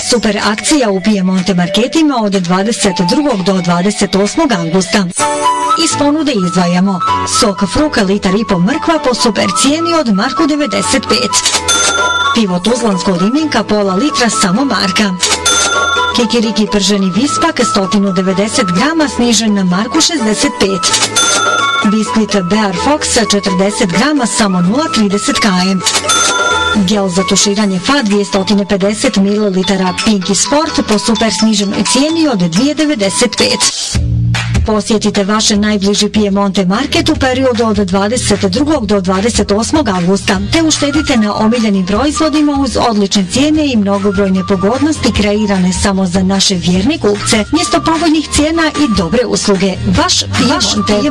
Super akcija u Piemonte marketima od 22. do 28. avgusta. Iz ponude izdvajamo sok Fruka litar i po mrkva po super cijeni od marku 95. Pivo Tuzlansko limenka pola litra samo marka. Kikiriki prženi vispak 190 grama snižen na marku 65. Biskvit Bear Fox 40 grama samo 0,30 km. Gel za tuširanje FA 250 ml Pinky Sport po super sniženoj cijeni od 2,95. Posjetite vaše najbliži Piemonte market u periodu od 22. do 28. avgusta, te uštedite na omiljenim proizvodima uz odlične cijene i mnogobrojne pogodnosti kreirane samo za naše vjerne kupce, mjesto povoljnih cijena i dobre usluge. Vaš Piemonte.